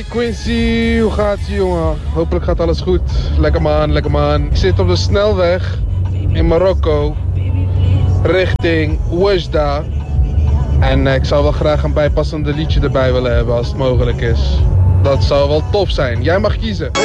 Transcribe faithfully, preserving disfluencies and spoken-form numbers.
Quincy, hoe gaat het, jongen? Hopelijk gaat alles goed. Lekker man, lekker man. Ik zit op de snelweg in Marokko richting Oujda. En ik zou wel graag een bijpassende liedje erbij willen hebben als het mogelijk is. Dat zou wel tof zijn. Jij mag kiezen.